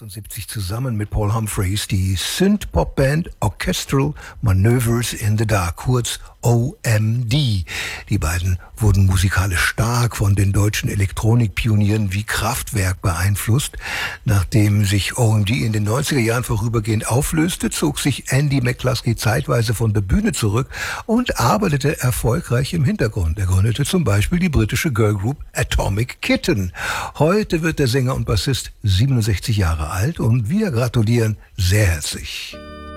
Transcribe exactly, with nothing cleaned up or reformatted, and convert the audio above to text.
neunzehnhundertachtundsiebzig zusammen mit Paul Humphreys die Synth-Pop-Band Orchestral Maneuvers in the Dark, kurz O M D. Die beiden wurden musikalisch stark von den deutschen Elektronikpionieren wie Kraftwerk beeinflusst. Nachdem sich O M D in den neunziger Jahren vorübergehend auflöste, zog sich Andy McCluskey zeitweise von der Bühne zurück und arbeitete erfolgreich im Hintergrund. Er gründete zum Beispiel die britische Girlgroup Atomic Kitten. Heute wird der Sänger und Bassist siebenundsechzig Jahre alt und wir gratulieren sehr herzlich.